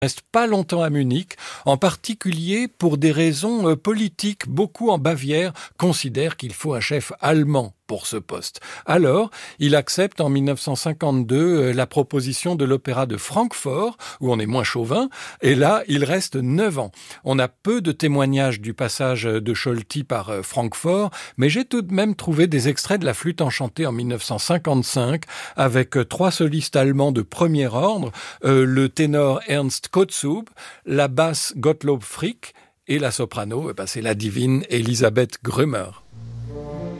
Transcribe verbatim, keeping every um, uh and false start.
reste pas longtemps à Munich, en particulier pour des raisons euh, politiques. Beaucoup en Bavière considèrent qu'il faut un chef allemand pour ce poste. Alors, il accepte en mille neuf cent cinquante-deux euh, la proposition de l'opéra de Francfort, où on est moins chauvin, et là, il reste neuf ans. On a peu de témoignages du passage de Scholti par euh, Francfort, mais j'ai tout de même trouvé des extraits de la flûte enchantée en mille neuf cent cinquante-cinq, avec euh, trois solistes allemands de premier ordre, euh, le ténor Ernst Kotzub, la basse Gottlob Frick et la soprano, eh ben, c'est la divine Elisabeth Grömer.